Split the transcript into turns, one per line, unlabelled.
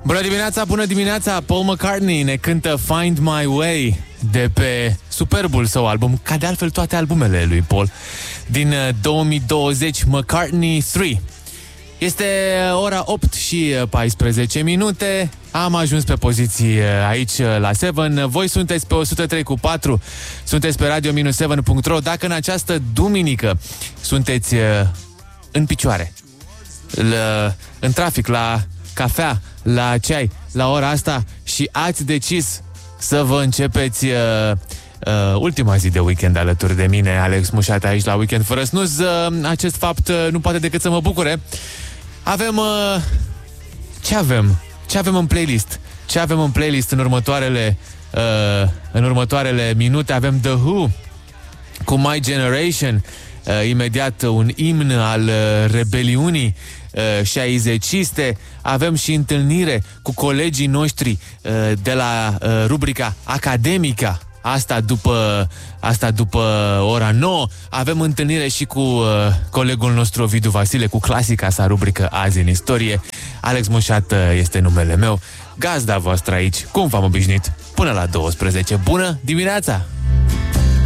Bună dimineața! Paul McCartney ne cântă Find My Way de pe superbul său album, ca de altfel toate albumele lui Paul, din 2020, McCartney 3. Este ora 8 și 14 minute. Am ajuns pe poziții aici la 7. Voi sunteți pe 103.4, sunteți pe radio-7.ro. Dacă în această duminică sunteți în picioare, în trafic, la cafea, la ceai, la ora asta și ați decis să vă începeți ultima zi de weekend alături de mine, Alex Mușat, aici la Weekend Fără Snuz, acest fapt nu poate decât să mă bucure. Avem... Ce avem? Ce avem în playlist? Ce avem în playlist în următoarele minute? Avem The Who cu My Generation, imediat un imn al rebeliunii șaizeciste. Avem și întâlnire cu colegii noștri de la rubrica Academica. Asta după ora 9. Avem întâlnire și cu colegul nostru Ovidiu Vasile, cu clasica sa rubrică Azi în Istorie. Alex Mușat este numele meu, gazda voastră aici, cum v-am obișnuit, până la 12. Bună dimineața!